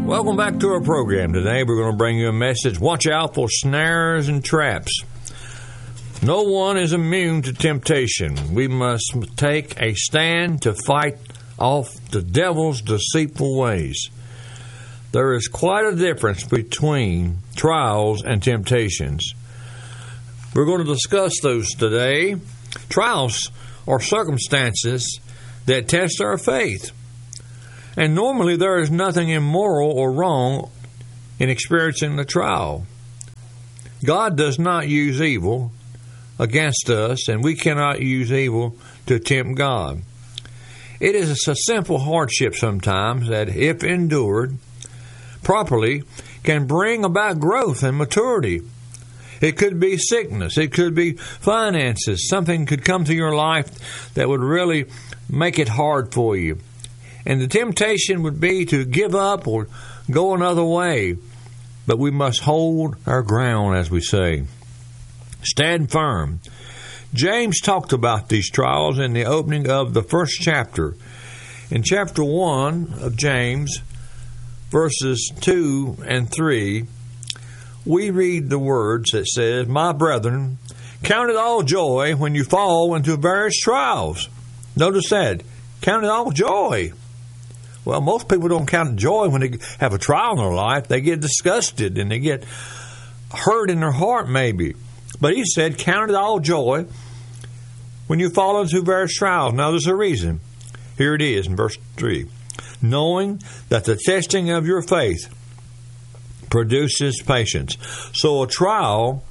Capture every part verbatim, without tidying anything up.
Welcome back to our program. Today we're going to bring you a message. Watch out for snares and traps. No one is immune to temptation. We must take a stand to fight off the devil's deceitful ways. There is quite a difference between trials and temptations. We're going to discuss those today. Trials are circumstances that test our faith. And normally there is nothing immoral or wrong in experiencing the trial. God does not use evil against us, and we cannot use evil to tempt God. It is a simple hardship sometimes that, if endured properly, can bring about growth and maturity. It could be sickness. It could be finances. Something could come to your life that would really make it hard for you. And the temptation would be to give up or go another way. But we must hold our ground, as we say. Stand firm. James talked about these trials in the opening of the first chapter. In chapter one of James, verses two and three, we read the words that says, "My brethren, count it all joy when you fall into various trials." Notice that. Count it all joy. Well, most people don't count joy when they have a trial in their life. They get disgusted and they get hurt in their heart maybe. But he said, count it all joy when you fall into various trials. Now, there's a reason. Here it is in verse three. Knowing that the testing of your faith produces patience. So a trial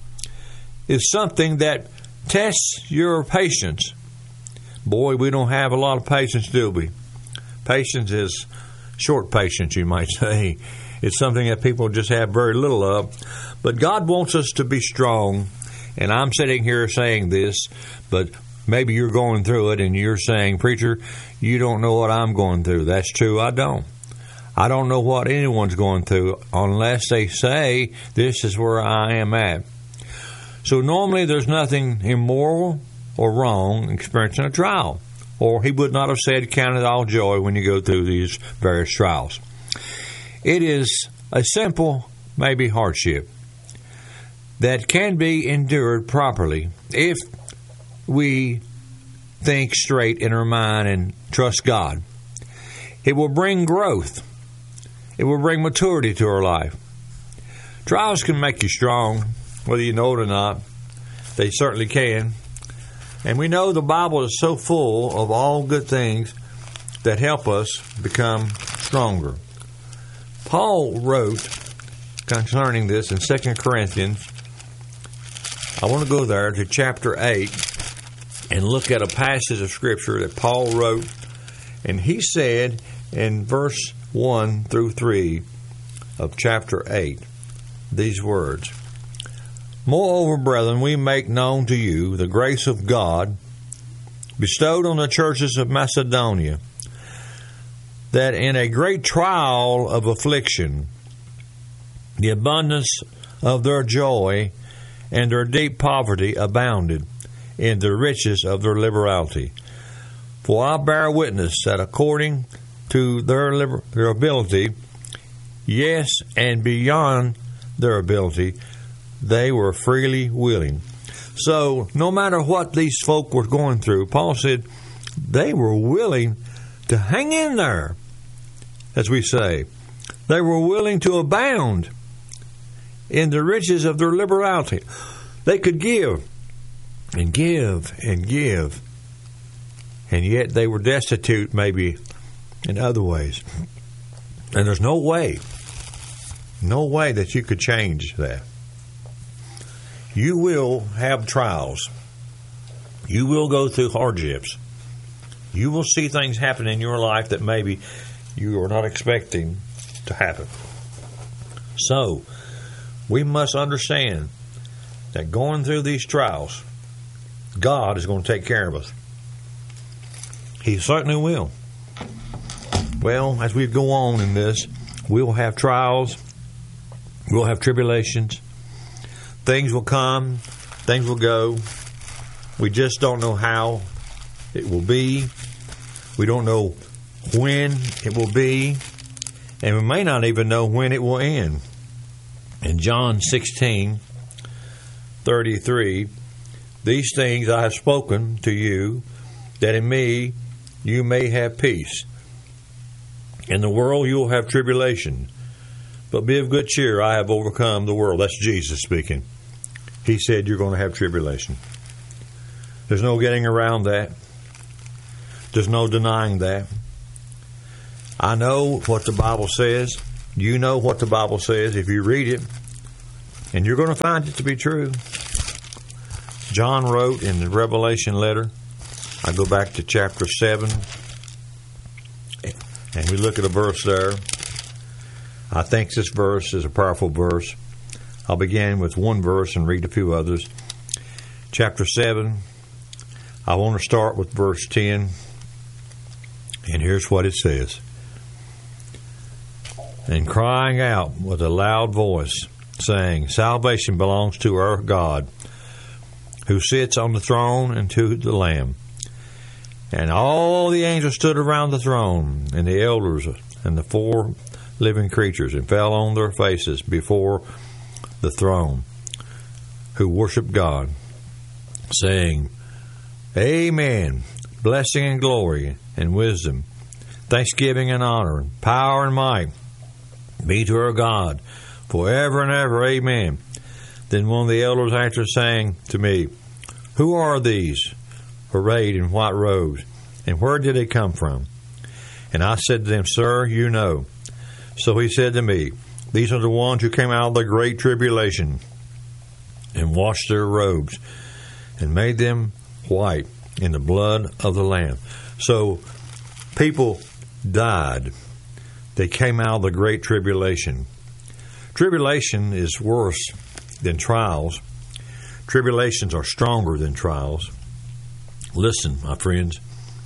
is something that tests your patience. Boy, we don't have a lot of patience, do we? Patience is short patience, you might say. It's something that people just have very little of. But God wants us to be strong. And I'm sitting here saying this, but maybe you're going through it and you're saying, "Preacher, you don't know what I'm going through." That's true, I don't. I don't know what anyone's going through unless they say, "This is where I am at." So normally there's nothing immoral or wrong in experiencing a trial. Or he would not have said, "Count it all joy when you go through these various trials." It is a simple, maybe hardship, that can be endured properly if we think straight in our mind and trust God. It will bring growth. It will bring maturity to our life. Trials can make you strong, whether you know it or not. They certainly can. And we know the Bible is so full of all good things that help us become stronger. Paul wrote concerning this in Second Corinthians. I want to go there to chapter eight and look at a passage of Scripture that Paul wrote. And he said in verse one through three of chapter eight, these words. "Moreover, brethren, we make known to you the grace of God bestowed on the churches of Macedonia, that in a great trial of affliction, the abundance of their joy and their deep poverty abounded in the riches of their liberality. For I bear witness that according to their, liber- their ability, yes, and beyond their ability, they were freely willing." So no matter what these folk were going through, Paul said they were willing to hang in there, as we say. They were willing to abound in the riches of their liberality. They could give and give and give, and yet they were destitute maybe in other ways. And there's no way, no way that you could change that. You will have trials. You will go through hardships. You will see things happen in your life that maybe you are not expecting to happen. So, we must understand that going through these trials, God is going to take care of us. He certainly will. Well, as we go on in this, we'll have trials. We'll have tribulations. Things will come, things will go. We just don't know how it will be. We don't know when it will be. and we may not even know when it will end. In John sixteen thirty-three, these things I have spoken to you, that in me you may have peace. In the world you will have tribulation, but be of good cheer, I have overcome the world. That's Jesus speaking. He said you're going to have tribulation. There's no getting around that. There's no denying that. I know what the Bible says. You know what the Bible says if you read it, and you're going to find it to be true. John wrote in the Revelation letter, I go back to chapter seven, and we look at a verse there. I think this verse is a powerful verse. I'll begin with one verse and read a few others. Chapter seven, I want to start with verse ten, and here's what it says. And crying out with a loud voice, saying, salvation belongs to our God, who sits on the throne, and to the Lamb. And all the angels stood around the throne, and the elders and the four living creatures, and fell on their faces before the throne, who worshiped God, saying, Amen. Blessing and glory and wisdom, thanksgiving and honor, power and might be to our God forever and ever. Amen. Then one of the elders answered, saying to me, who are these arrayed in white robes, and where did they come from? And I said to them, Sir, you know. So he said to me, these are the ones who came out of the great tribulation, and washed their robes, and made them white in the blood of the Lamb. So people died. They came out of the great tribulation. Tribulation is worse than trials. Tribulations are stronger than trials. Listen, my friends,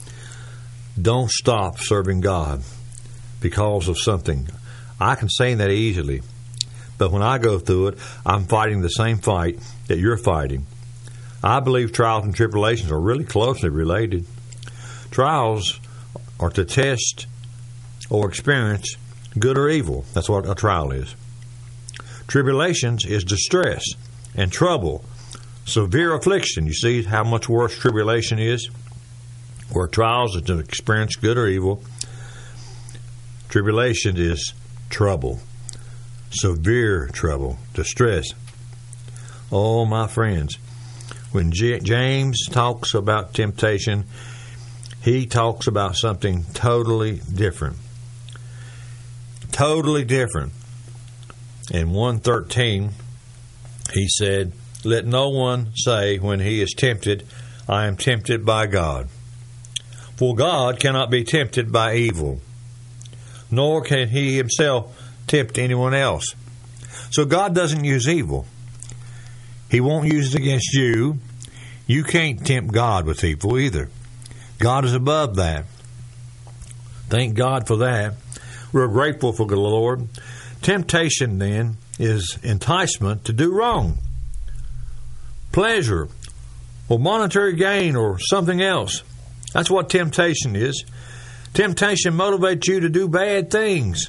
don't stop serving God because of something. I can say that easily, but when I go through it, I'm fighting the same fight that you're fighting. I believe trials and tribulations are really closely related. Trials are to test or experience good or evil. That's what a trial is. Tribulations is distress and trouble, severe affliction. You see how much worse tribulation is? Where trials is to experience good or evil. Tribulation is trouble, severe trouble, distress. Oh, my friends, when J- James talks about temptation, he talks about something totally different. Totally different. In one thirteen, he said, let no one say when he is tempted, I am tempted by God. For God cannot be tempted by evil, nor can he himself tempt anyone else. So God doesn't use evil. He won't use it against you. You can't tempt God with evil either. God is above that. Thank God for that. We're grateful for the Lord. Temptation, then, is enticement to do wrong. Pleasure or monetary gain or something else. That's what temptation is. Temptation motivates you to do bad things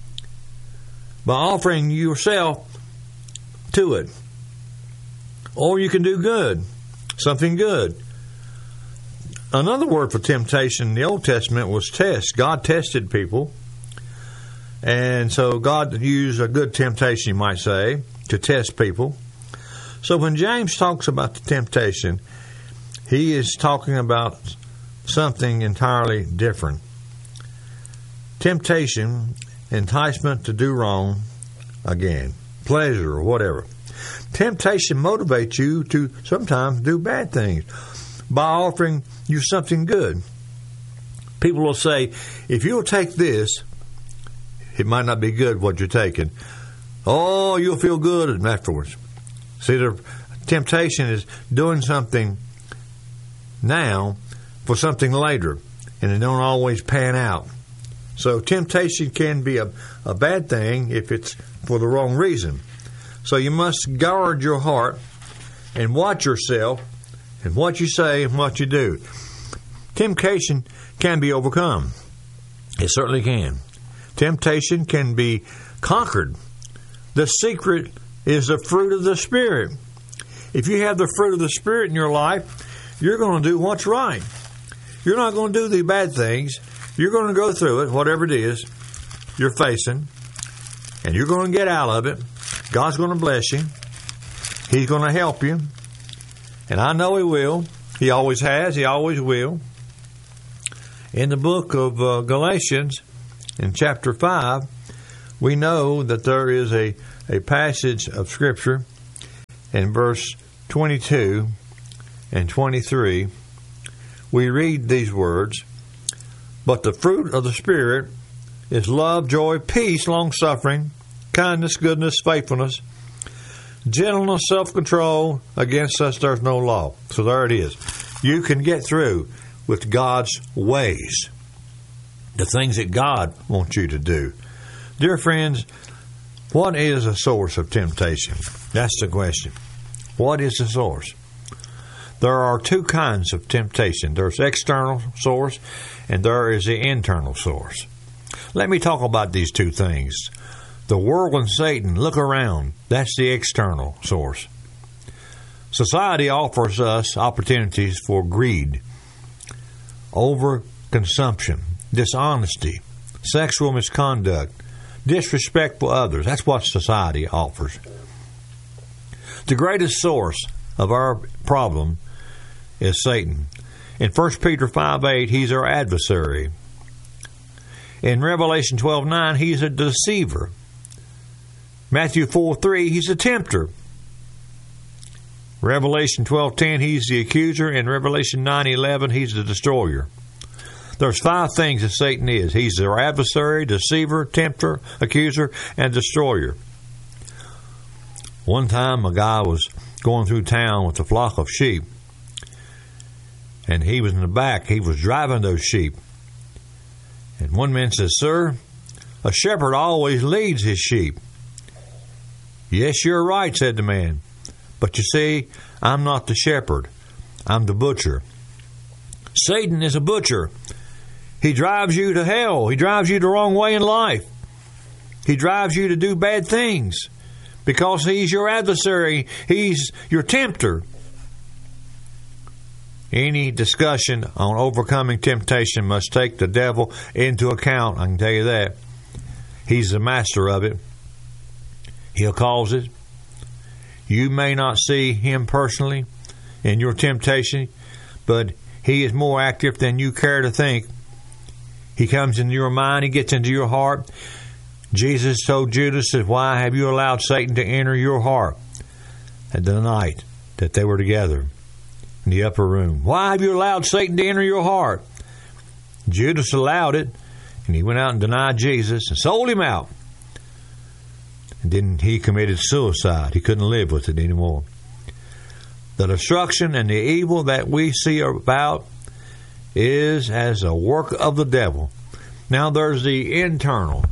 by offering yourself to it. Or you can do good, something good. Another word for temptation in the Old Testament was test. God tested people. And so God used a good temptation, you might say, to test people. So when James talks about the temptation, he is talking about something entirely different. Temptation, enticement to do wrong, again, pleasure or whatever. Temptation motivates you to sometimes do bad things by offering you something good. People will say, if you'll take this, it might not be good what you're taking. Oh, you'll feel good afterwards. See, the temptation is doing something now for something later, and it don't always pan out. So temptation can be a, a bad thing if it's for the wrong reason. So you must guard your heart and watch yourself and what you say and what you do. Temptation can be overcome. It certainly can. Temptation can be conquered. The secret is the fruit of the Spirit. If you have the fruit of the Spirit in your life, you're going to do what's right. You're not going to do the bad things. You're going to go through it, whatever it is you're facing, and you're going to get out of it. God's going to bless you. He's going to help you. And I know He will. He always has. He always will. In the book of uh, Galatians, in chapter five, we know that there is a, a passage of Scripture in verse twenty-two and twenty-three. We read these words, "But the fruit of the Spirit is love, joy, peace, long-suffering, kindness, goodness, faithfulness, gentleness, self-control. Against such there's no law." So there it is. You can get through with God's ways, the things that God wants you to do. Dear friends, what is a source of temptation? That's the question. What is the source? There are two kinds of temptation. There's external source and there is the internal source. Let me talk about these two things. The world and Satan, look around. That's the external source. Society offers us opportunities for greed, overconsumption, dishonesty, sexual misconduct, disrespect for others. That's what society offers. The greatest source of our problem is Satan. In First Peter five eight, he's our adversary. In Revelation twelve nine, he's a deceiver. Matthew four three, he's a tempter. Revelation twelve ten, he's the accuser. In Revelation nine eleven, he's the destroyer. There's five things that Satan is. He's our adversary, deceiver, tempter, accuser, and destroyer. One time a guy was going through town with a flock of sheep, and he was in the back. He was driving those sheep. And one man says, "Sir, a shepherd always leads his sheep." "Yes, you're right," said the man. "But you see, I'm not the shepherd. I'm the butcher." Satan is a butcher. He drives you to hell. He drives you the wrong way in life. He drives you to do bad things because he's your adversary. He's your tempter. Any discussion on overcoming temptation must take the devil into account. I can tell you that. He's the master of it. He'll cause it. You may not see him personally in your temptation, but he is more active than you care to think. He comes into your mind. He gets into your heart. Jesus told Judas, "Why have you allowed Satan to enter your heart?" At the night that they were together in the upper room. "Why have you allowed Satan to enter your heart?" Judas allowed it, and he went out and denied Jesus and sold him out. And then he committed suicide. He couldn't live with it anymore. The destruction and the evil that we see about is as a work of the devil. Now there's the internal,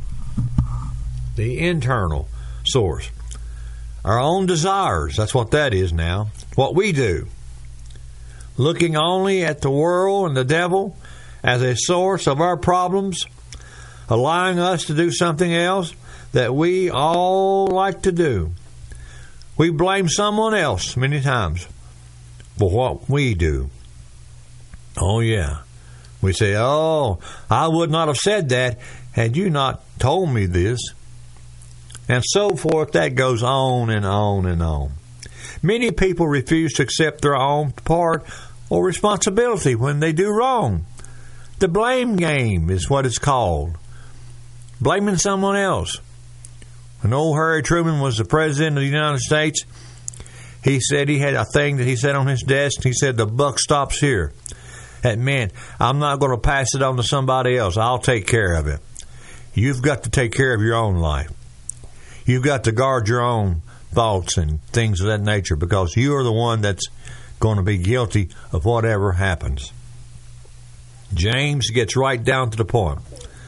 the internal source. Our own desires, that's what that is now. What we do. Looking only at the world and the devil as a source of our problems, allowing us to do something else that we all like to do. We blame someone else many times for what we do. Oh, yeah. We say, "Oh, I would not have said that had you not told me this." And so forth. That goes on and on and on. Many people refuse to accept their own part or responsibility when they do wrong. The blame game is what it's called. Blaming someone else. When old Harry Truman was the president of the United States, he said he had a thing that he said on his desk. He said, "The buck stops here." That meant, I'm not going to pass it on to somebody else. I'll take care of it. You've got to take care of your own life. You've got to guard your own thoughts and things of that nature because you are the one that's going to be guilty of whatever happens. James gets right down to the point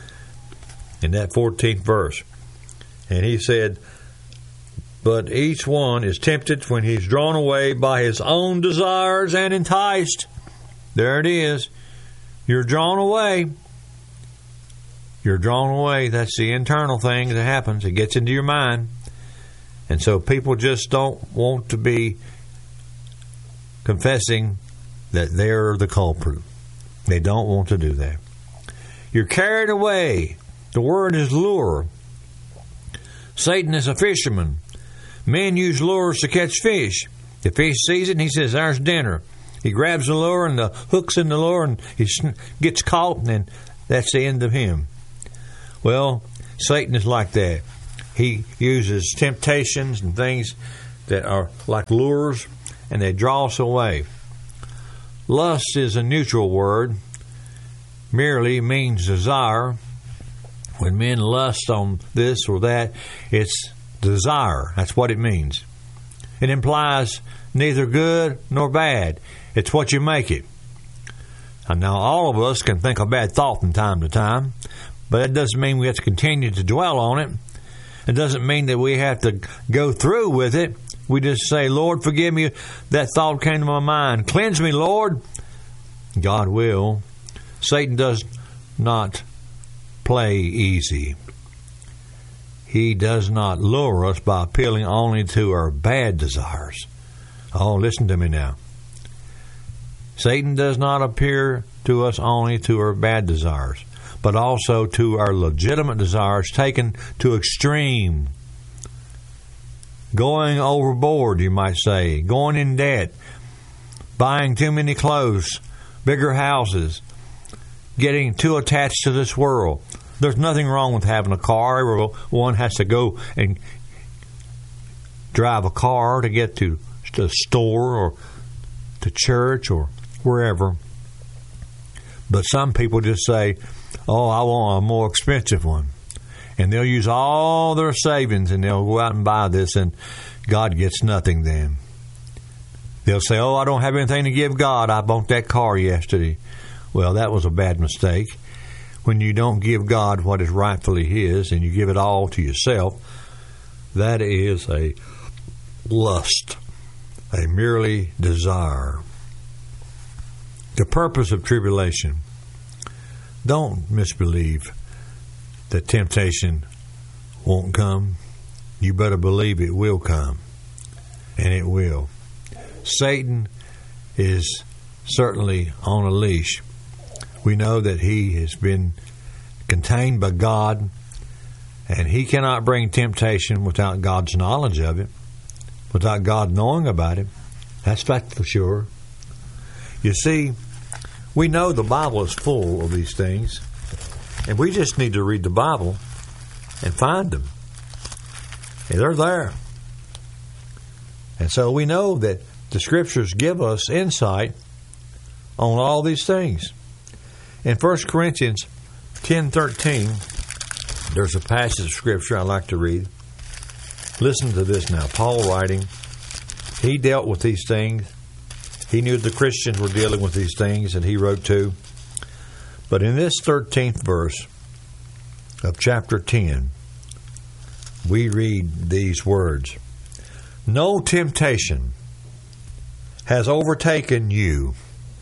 in that fourteenth verse. And he said, "But each one is tempted when he's drawn away by his own desires and enticed." There it is. You're drawn away. You're drawn away. That's the internal thing that happens. It gets into your mind. And so people just don't want to be confessing that they're the culprit. They don't want to do that. You're carried away. The word is lure. Satan is a fisherman. Men use lures to catch fish. The fish sees it and he says, there's dinner. He grabs the lure and the hook's in the lure and he gets caught, and then that's the end of him. Well, Satan is like that. He uses temptations and things that are like lures, and they draw us away. Lust is a neutral word. Merely means desire. When men lust on this or that, it's desire. That's what it means. It implies neither good nor bad. It's what you make it. And now all of us can think a bad thought from time to time, but that doesn't mean we have to continue to dwell on it. It doesn't mean that we have to go through with it. We just say, Lord, forgive me. That thought came to my mind. Cleanse me, Lord. God will. Satan does not play easy. He does not lure us by appealing only to our bad desires. Oh, listen to me now. Satan does not appear to us only to our bad desires, but also to our legitimate desires taken to extreme. Going overboard, you might say. Going in debt. Buying too many clothes. Bigger houses. Getting too attached to this world. There's nothing wrong with having a car. Everyone has to go and drive a car to get to the store or to church or wherever. But some people just say, oh, I want a more expensive one. And they'll use all their savings and they'll go out and buy this, and God gets nothing then. They'll say, oh, I don't have anything to give God. I bought that car yesterday. Well, that was a bad mistake. When you don't give God what is rightfully His and you give it all to yourself, that is a lust, a merely desire. The purpose of tribulation. Don't misbelieve that temptation won't come. You better believe it will come, and it will. Satan is certainly on a leash. We know that he has been contained by God, and he cannot bring temptation without God's knowledge of it, without God knowing about it. That's fact for sure. You see, we know the Bible is full of these things, and we just need to read the Bible and find them. And they're there. And so we know that the Scriptures give us insight on all these things. In First Corinthians ten thirteen, there's a passage of Scripture I like to read. Listen to this now. Paul writing, he dealt with these things. He knew the Christians were dealing with these things, and he wrote too. But in this thirteenth verse of chapter ten, we read these words. No temptation has overtaken you,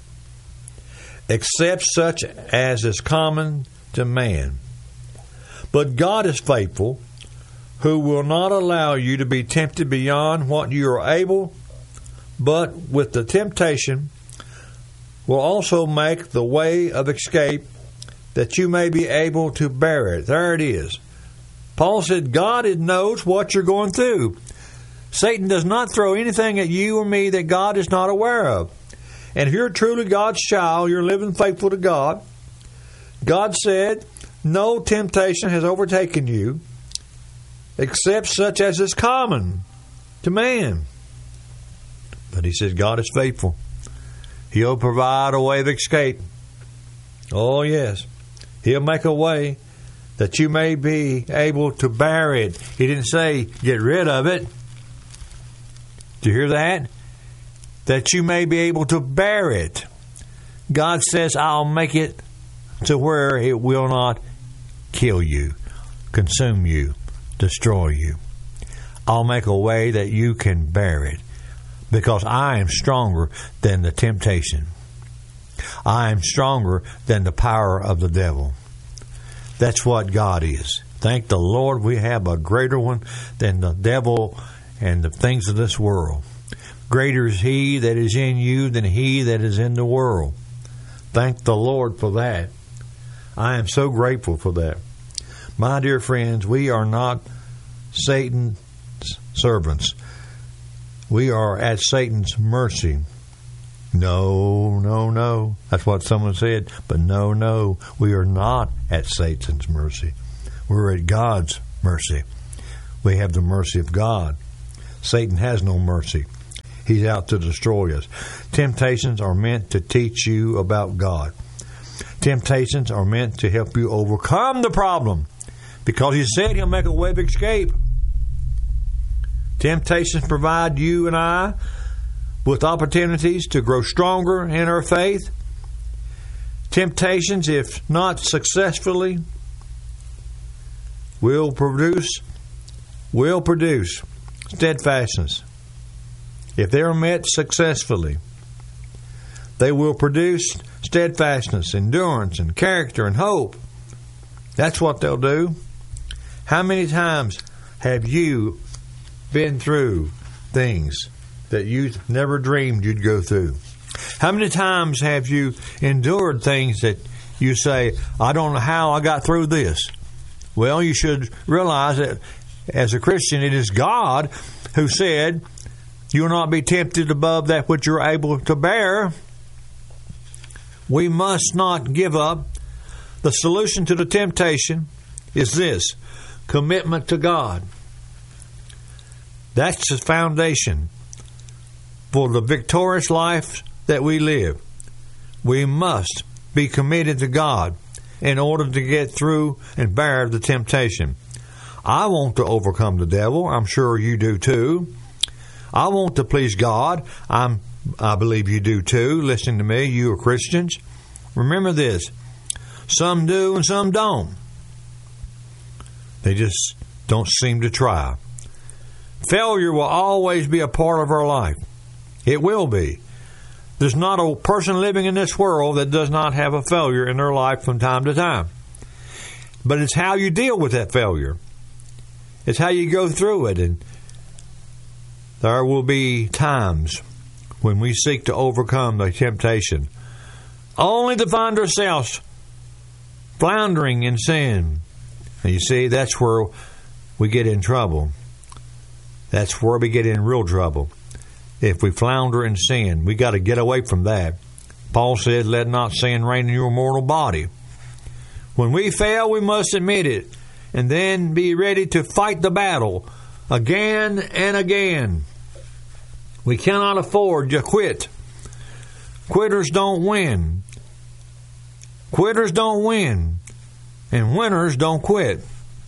except such as is common to man. But God is faithful, who will not allow you to be tempted beyond what you are able, but with the temptation will also make the way of escape, that you may be able to bear it. There it is. Paul said God knows what you're going through. Satan does not throw anything at you or me that God is not aware of. And if you're truly God's child, you're living faithful to God. God said, no temptation has overtaken you, except such as is common to man. But he says God is faithful. He'll provide a way of escape. Oh, yes. He'll make a way that you may be able to bear it. He didn't say get rid of it. Do you hear that? That you may be able to bear it. God says, I'll make it to where it will not kill you, consume you, destroy you. I'll make a way that you can bear it, because I am stronger than the temptation. I am stronger than the power of the devil. That's what God is. Thank the Lord we have a greater one than the devil and the things of this world. Greater is He that is in you than he that is in the world. Thank the Lord for that. I am so grateful for that. My dear friends, we are not Satan's servants. We are at Satan's mercy. No, no, no. That's what someone said. But no, no. We are not at Satan's mercy. We're at God's mercy. We have the mercy of God. Satan has no mercy. He's out to destroy us. Temptations are meant to teach you about God. Temptations are meant to help you overcome the problem, because He said He'll make a way of escape. Temptations provide you and I with opportunities to grow stronger in our faith. Temptations, if not successfully, will produce will produce steadfastness. If they are met successfully, they will produce steadfastness, endurance, and character and hope. That's what they'll do. How many times have you been through things that you never dreamed you'd go through? How many times have you endured things that you say, I don't know how I got through this? Well, you should realize that as a Christian, it is God who said, you will not be tempted above that which you're able to bear. We must not give up. The solution to the temptation is this: commitment to God. That's the foundation for the victorious life that we live. We must be committed to God in order to get through and bear the temptation. I want to overcome the devil. I'm sure you do too. I want to please God. I'm, I believe you do too. Listen to me, you are Christians. Remember this: some do and some don't. They just don't seem to try. Failure will always be a part of our life. It will be. There's not a person living in this world that does not have a failure in their life from time to time. But it's how you deal with that failure. It's how you go through it. And there will be times when we seek to overcome the temptation, only to find ourselves floundering in sin. And you see, that's where we get in trouble. That's where we get in real trouble. If we flounder in sin, we got to get away from that. Paul said, let not sin reign in your mortal body. When we fail, we must admit it, and then be ready to fight the battle again and again. We cannot afford to quit. Quitters don't win. Quitters don't win. And winners don't quit.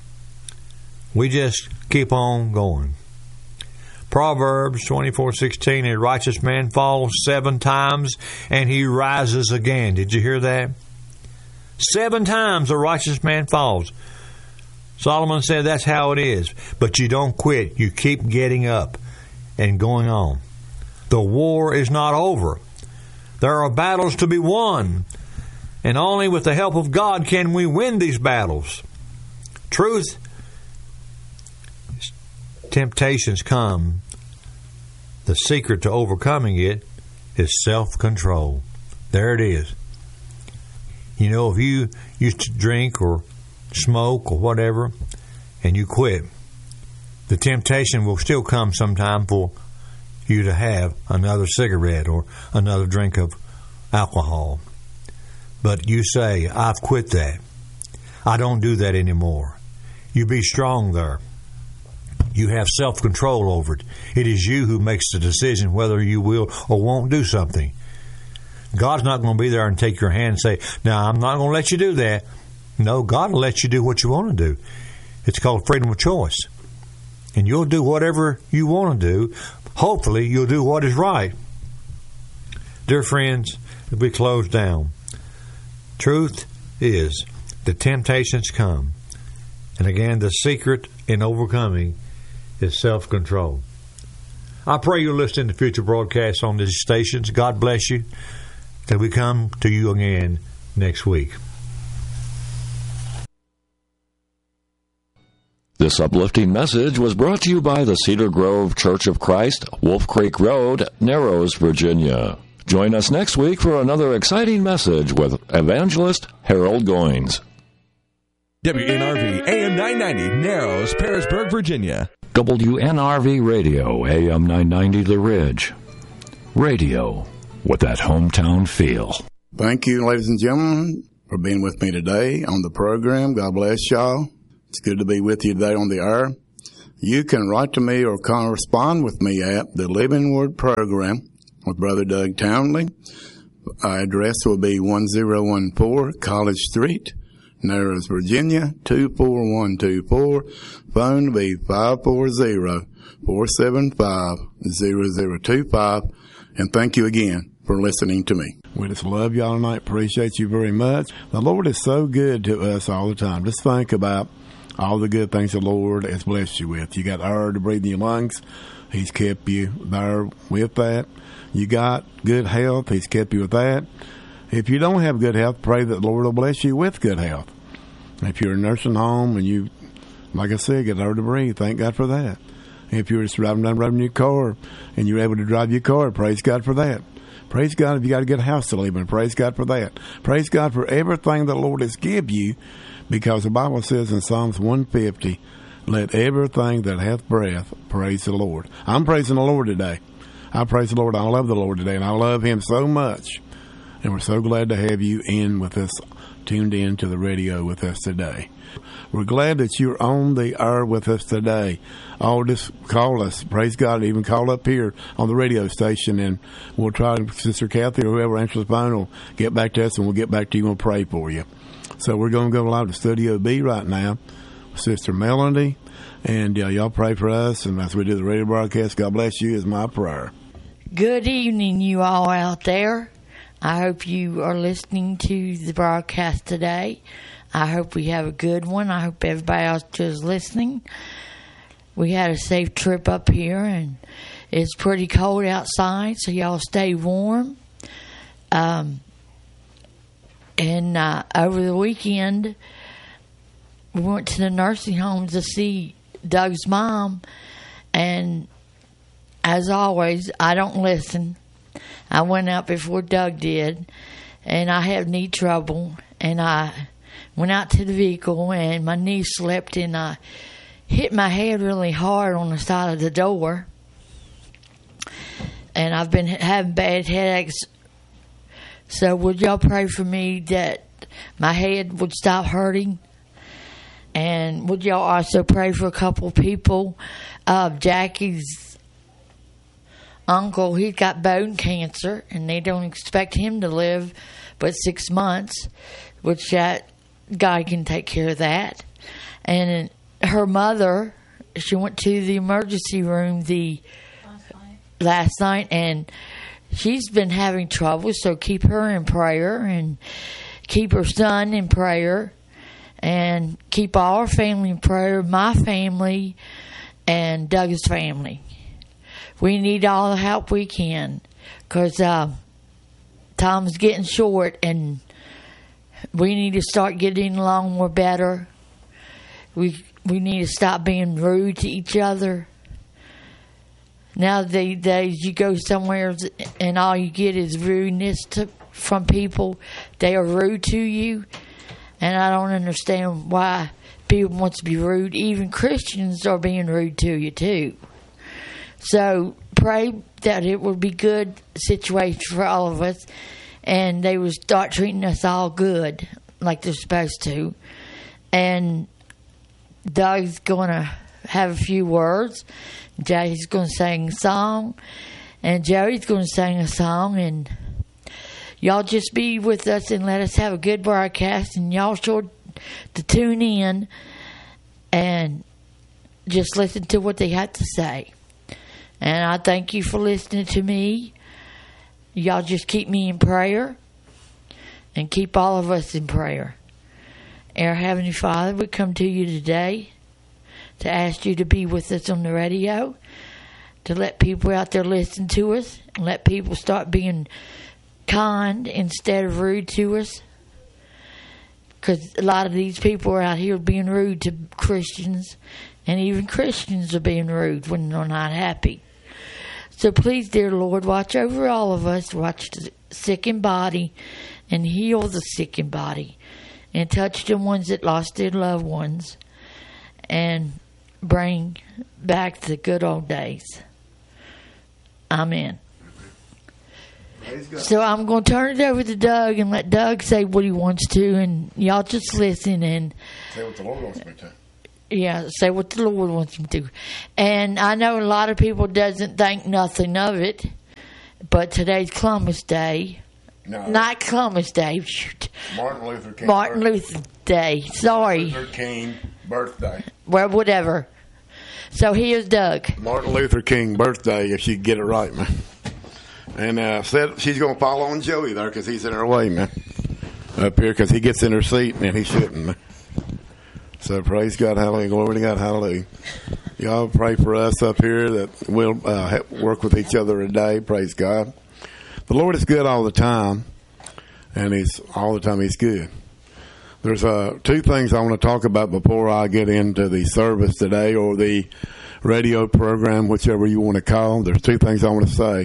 We just keep on going. Proverbs twenty-four sixteen, a righteous man falls seven times and he rises again. Did you hear that? Seven times a righteous man falls. Solomon said that's how it is. But you don't quit. You keep getting up and going on. The war is not over. There are battles to be won. And only with the help of God can we win these battles. Truth, temptations come. The secret to overcoming it is self-control. There it is. You know, if you used to drink or smoke or whatever, and you quit, the temptation will still come sometime for you to have another cigarette or another drink of alcohol. But you say, I've quit that. I don't do that anymore. You be strong there. You have self-control over it. It is you who makes the decision whether you will or won't do something. God's not going to be there and take your hand and say, now, I'm not going to let you do that. No, God will let you do what you want to do. It's called freedom of choice. And you'll do whatever you want to do. Hopefully, you'll do what is right. Dear friends, as we close down, truth is the temptations come. And again, the secret in overcoming is self-control. I pray you'll listen to future broadcasts on these stations. God bless you. Till we come to you again next week. This uplifting message was brought to you by the Cedar Grove Church of Christ, Wolf Creek Road, Narrows, Virginia. Join us next week for another exciting message with evangelist Harold Goins. W N R V A M nine ninety, Narrows, Pearisburg, Virginia. W N R V Radio, A M nine ninety, The Ridge. Radio with that hometown feel. Thank you, ladies and gentlemen, for being with me today on the program. God bless y'all. It's good to be with you today on the air. You can write to me or correspond with me at the Living Word Program with Brother Doug Townley. Our address will be one zero one four College Street, Narrows, Virginia, two four one two four. Phone will be five four zero, four seven five, zero zero two five. And thank you again for listening to me. We just love y'all tonight. Appreciate you very much. The Lord is so good to us all the time. Just think about all the good things the Lord has blessed you with. You got air to breathe in your lungs. He's kept you there with that. You got good health. He's kept you with that. If you don't have good health, pray that the Lord will bless you with good health. If you're in a nursing home and you, like I said, get air to breathe, thank God for that. If you're just driving down the road in your car and you're able to drive your car, praise God for that. Praise God if you got a good house to live in. Praise God for that. Praise God for everything the Lord has given you, because the Bible says in Psalms one fifty, let everything that hath breath praise the Lord. I'm praising the Lord today. I praise the Lord. I love the Lord today, and I love Him so much. And we're so glad to have you in with us, tuned in to the radio with us today. We're glad that you're on the air with us today. Oh, just call us. Praise God. Even call up here on the radio station, and we'll try to, Sister Kathy or whoever answers the phone will get back to us, and we'll get back to you and we'll pray for you. So we're going to go live to Studio B right now with Sister Melody, and uh, y'all pray for us, and as we do the radio broadcast, God bless you is my prayer. Good evening, you all out there. I hope you are listening to the broadcast today. I hope we have a good one. I hope everybody else is listening. We had a safe trip up here, and it's pretty cold outside, so y'all stay warm. Um, and uh, over the weekend, we went to the nursing home to see Doug's mom, and as always, I don't listen. I went out before Doug did, and I have knee trouble, and I went out to the vehicle, and my knee slipped, and I hit my head really hard on the side of the door, and I've been having bad headaches. So would y'all pray for me that my head would stop hurting? And would y'all also pray for a couple people? Uh, Jackie's uncle, he's got bone cancer, and they don't expect him to live but six months, which that God can take care of that. And her mother, she went to the emergency room the last night, last night and she's been having trouble, so keep her in prayer, and keep her son in prayer, and keep all our family in prayer, my family and Doug's family. We need all the help we can, because uh, time's getting short, and we need to start getting along more better. We we need to stop being rude to each other. Nowadays, you go somewhere and all you get is rudeness to, from people. They are rude to you, and I don't understand why people want to be rude. Even Christians are being rude to you too. So pray that it will be a good situation for all of us, and they will start treating us all good like they're supposed to. And Doug's going to have a few words. Jay's going to sing a song, and Joey's going to sing a song, and y'all just be with us and let us have a good broadcast, and y'all sure to tune in and just listen to what they have to say. And I thank you for listening to me. Y'all just keep me in prayer, and keep all of us in prayer. Our Heavenly Father, we come to you today to ask you to be with us on the radio, to let people out there listen to us, and let people start being kind instead of rude to us. Because a lot of these people are out here being rude to Christians And even Christians are being rude when they're not happy. So please, dear Lord, watch over all of us. Watch the sick in body and heal the sick in body. And touch the ones that lost their loved ones. And bring back the good old days. Amen. So I'm going to turn it over to Doug and let Doug say what he wants to. And y'all just listen and... Say what the Lord wants me to. Yeah, say what the Lord wants him to. And I know a lot of people doesn't think nothing of it, but today's Columbus Day. No. Not Columbus Day. Shoot. Martin Luther King. Martin birthday. Luther Day. Sorry. Luther King birthday. Well, whatever. So here's Doug. Martin Luther King birthday, if you get it right, man. And uh, said she's going to follow on Joey there because he's in her way, man. Up here because he gets in her seat and he shouldn't, man. So praise God, hallelujah, glory to God, hallelujah. Y'all pray for us up here that we'll uh, work with each other today, praise God. The Lord is good all the time, and He's all the time He's good. There's uh, two things I want to talk about before I get into the service today or the radio program, whichever you want to call. There's two things I want to say.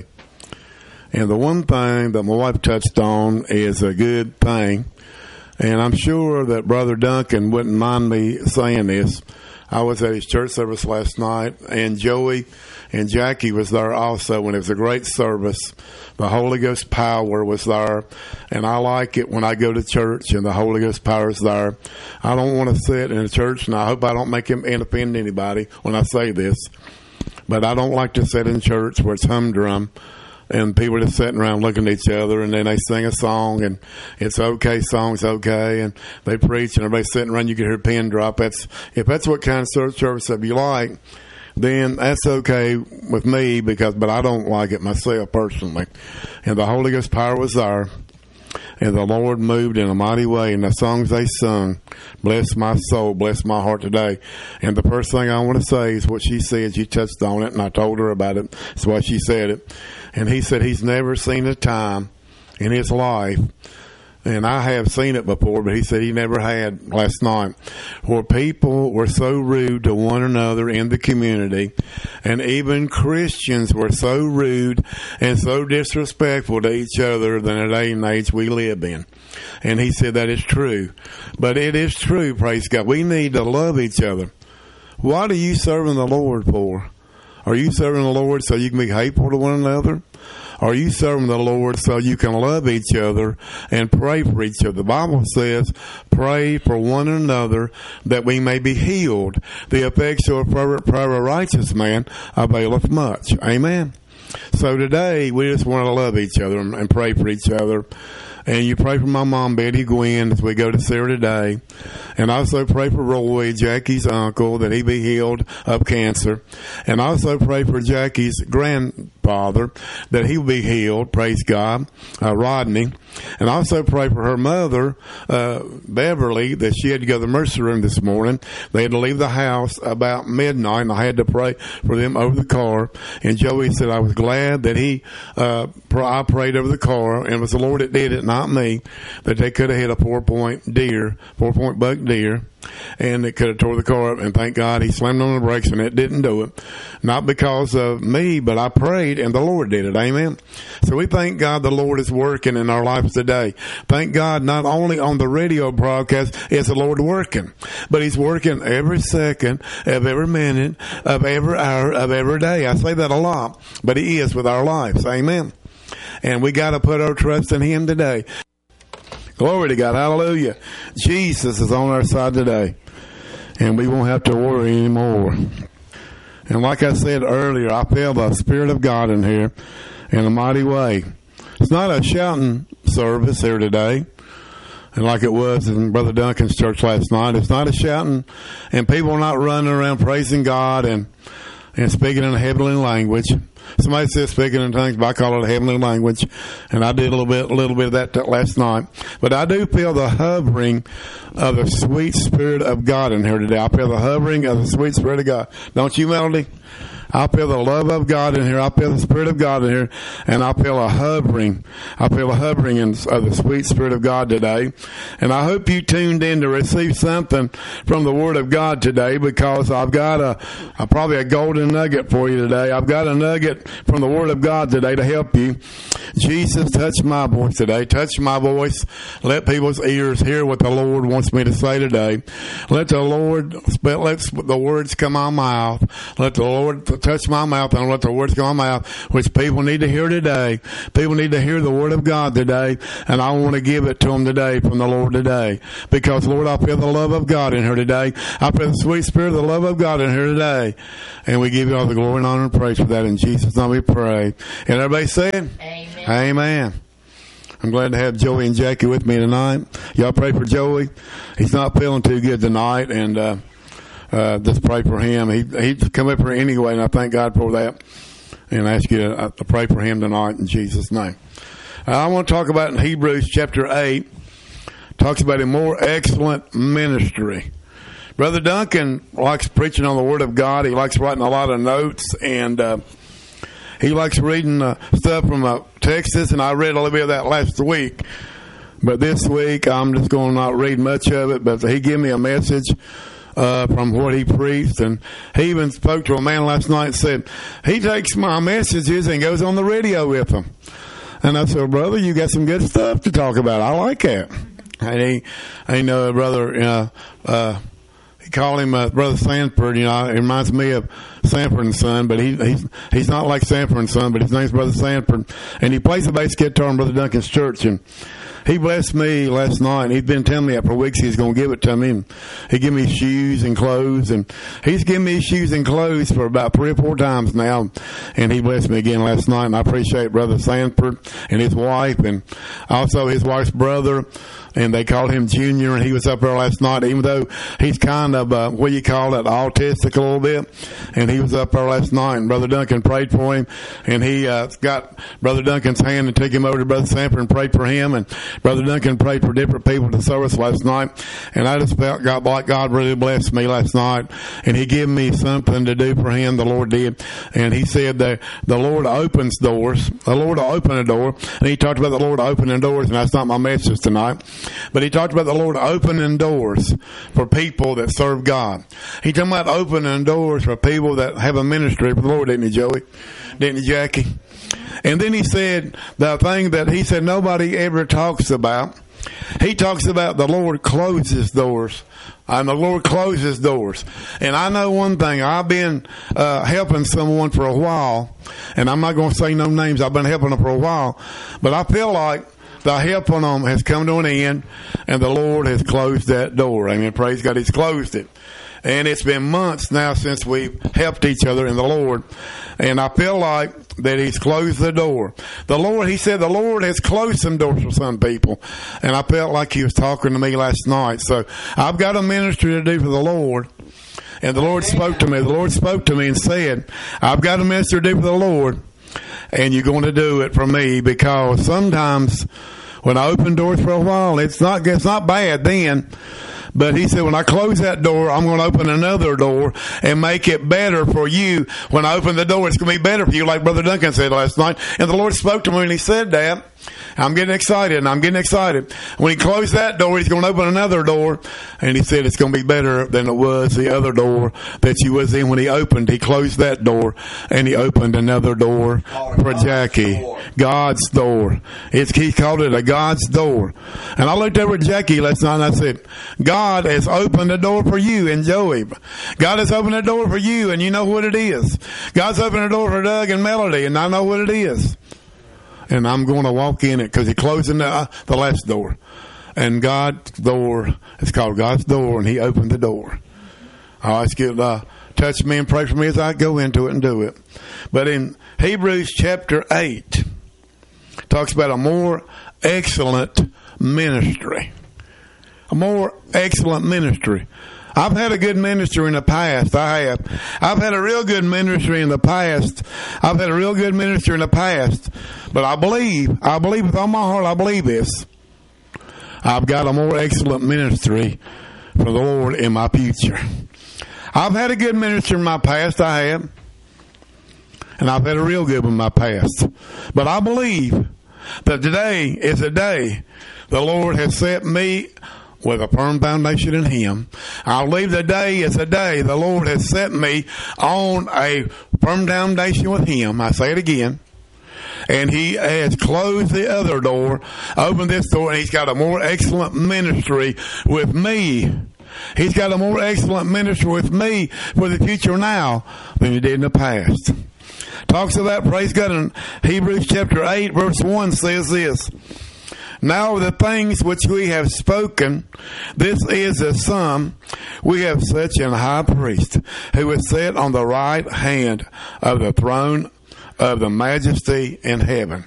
And the one thing that my wife touched on is a good thing. And I'm sure that Brother Duncan wouldn't mind me saying this. I was at his church service last night, and Joey and Jackie was there also, and it was a great service. The Holy Ghost power was there, and I like it when I go to church and the Holy Ghost power is there. I don't want to sit in a church, and I hope I don't make him and offend anybody when I say this, but I don't like to sit in church where it's humdrum. And people are just sitting around looking at each other, and then they sing a song, and it's okay, song's okay, and they preach, and everybody's sitting around, you can hear a pin drop. That's if that's what kind of service that you like, then that's okay with me, because but I don't like it myself personally. And the Holy Ghost power was there, and the Lord moved in a mighty way, and the songs they sung, bless my soul, bless my heart today. And the first thing I want to say is what she said. She touched on it, and I told her about it. That's why she said it. And he said he's never seen a time in his life, and I have seen it before, but he said he never had last night, where people were so rude to one another in the community, and even Christians were so rude and so disrespectful to each other than the day and age we live in. And he said that is true. But it is true, praise God. We need to love each other. What are you serving the Lord for? Are you serving the Lord so you can be hateful to one another? Are you serving the Lord so you can love each other and pray for each other? The Bible says, pray for one another that we may be healed. The effectual prayer of a righteous man availeth much. Amen. So today, we just want to love each other and pray for each other. And you pray for my mom, Betty Gwynn, as we go to see her today. And also pray for Roy, Jackie's uncle, that he be healed of cancer. And also pray for Jackie's grandfather, that he will be healed, praise God, uh, Rodney. And also pray for her mother, uh, Beverly, that she had to go to the emergency room this morning. They had to leave the house about midnight, and I had to pray for them over the car. And Joey said, I was glad that he, uh, I prayed over the car, and it was the Lord that did it, not me, that they could have hit a four-point deer, four-point buck deer, and it could have tore the car up, and thank God he slammed on the brakes, and it didn't do it. Not because of me, but I prayed, and the Lord did it. Amen. So we thank God the Lord is working in our lives today. Thank God not only on the radio broadcast is the Lord working, but He's working every second of every minute of every hour of every day. I say that a lot, but He is with our lives. Amen. And we got to put our trust in Him today. Glory to God. Hallelujah. Jesus is on our side today, and we won't have to worry anymore. And like I said earlier, I feel the Spirit of God in here in a mighty way. It's not a shouting service here today, and like it was in Brother Duncan's church last night. It's not a shouting, and people are not running around praising God and, and speaking in a heavenly language. Somebody says speaking in tongues, but I call it a heavenly language, and I did a little bit, a little bit of that t- last night. But I do feel the hovering of the sweet Spirit of God in here today. I feel the hovering of the sweet Spirit of God. Don't you, Melody? I feel the love of God in here. I feel the Spirit of God in here. And I feel a hovering. I feel a hovering in, of the sweet Spirit of God today. And I hope you tuned in to receive something from the Word of God today, because I've got a, a probably a golden nugget for you today. I've got a nugget from the Word of God today to help you. Jesus, touch my voice today. Touch my voice. Let people's ears hear what the Lord wants me to say today. Let the Lord, let the words come out of my mouth. Let the Lord touch my mouth and let the words come out of my mouth, which people need to hear today. People need to hear the Word of God today, and I want to give it to them today from the Lord today. Because, Lord, I feel the love of God in here today. I feel the sweet Spirit of the love of God in here today. And we give you all the glory and honor and praise for that. In Jesus' name we pray. And everybody said? Amen. Amen. I'm glad to have Joey and Jackie with me tonight. Y'all pray for Joey. He's not feeling too good tonight, and uh, uh, just pray for him. He he's come up here anyway, and I thank God for that. And I ask you to, uh, to pray for him tonight in Jesus' name. Uh, I want to talk about in Hebrews chapter eight. Talks about a more excellent ministry. Brother Duncan likes preaching on the Word of God. He likes writing a lot of notes, and uh, he likes reading uh, stuff from uh, Texas, and I read a little bit of that last week. But this week, I'm just going to not read much of it, but he gave me a message uh, from what he preached, and he even spoke to a man last night and said, he takes my messages and goes on the radio with them. And I said, brother, you got some good stuff to talk about. I like that. And he, I know, brother, you know, uh, he called him uh, Brother Sanford. You know, it reminds me of Sanford and Son, but he, he's he's not like Sanford and Son, but his name's Brother Sanford, and he plays the bass guitar in Brother Duncan's church. And he blessed me last night. He's been telling me that for weeks he's going to give it to me. And he gave me shoes and clothes, and he's given me shoes and clothes for about three or four times now. And he blessed me again last night, and I appreciate Brother Sanford and his wife, and also his wife's brother. And they called him Junior, and he was up there last night, even though he's kind of, uh, what do you call it, autistic a little bit. And he was up there last night, and Brother Duncan prayed for him. And he uh, got Brother Duncan's hand and took him over to Brother Sanford and prayed for him. And Brother Duncan prayed for different people to service last night. And I just felt God, like God really blessed me last night. And he gave me something to do for him, the Lord did. And he said that the Lord opens doors. The Lord will open a door. And he talked about the Lord opening doors, and that's not my message tonight. But he talked about the Lord opening doors for people that serve God. He talked about opening doors for people that have a ministry for the Lord, didn't he, Joey? Didn't he, Jackie? And then he said the thing that he said nobody ever talks about. He talks about the Lord closes doors. And the Lord closes doors. And I know one thing. I've been uh, helping someone for a while. And I'm not going to say no names. I've been helping them for a while. But I feel like the help on them has come to an end, and the Lord has closed that door. Amen. Praise God. He's closed it. And it's been months now since we've helped each other in the Lord. And I feel like that He's closed the door. The Lord, He said the Lord has closed some doors for some people. And I felt like He was talking to me last night. So I've got a ministry to do for the Lord. And the Lord spoke to me. The Lord spoke to me and said, I've got a ministry to do for the Lord. And you're going to do it for me, because sometimes when I open doors for a while, it's not it's not bad then. But he said, when I close that door, I'm going to open another door and make it better for you. When I open the door, it's going to be better for you, like Brother Duncan said last night. And the Lord spoke to me and He said that. I'm getting excited, and I'm getting excited. When He closed that door, He's going to open another door. And He said it's going to be better than it was the other door that you was in when He opened. He closed that door, and He opened another door for Jackie. God's door. It's, he called it a God's door. And I looked over at Jackie last night, and I said, God has opened a door for you and Joey. God has opened a door for you, and you know what it is. God's opened a door for Doug and Melody, and I know what it is. And I'm going to walk in it, because He closed the, uh, the last door. And God's door, it's called God's door, and He opened the door. I ask you to uh, touch me and pray for me as I go into it and do it. But in Hebrews chapter eight, talks about a more excellent ministry. A more excellent ministry. I've had a good ministry in the past. I have. I've had a real good ministry in the past. I've had a real good ministry in the past. But I believe, I believe with all my heart, I believe this. I've got a more excellent ministry for the Lord in my future. I've had a good ministry in my past. I have. And I've had a real good one in my past. But I believe that today is a day the Lord has set me with a firm foundation in Him. I believe today is a day the Lord has set me on a firm foundation with Him. I say it again. And He has closed the other door, opened this door, and He's got a more excellent ministry with me. He's got a more excellent ministry with me for the future now than He did in the past. Talks of that, praise God, in Hebrews chapter eight, verse one says this. Now the things which we have spoken, this is the sum. We have such an high priest who is set on the right hand of the throne of the majesty in heaven.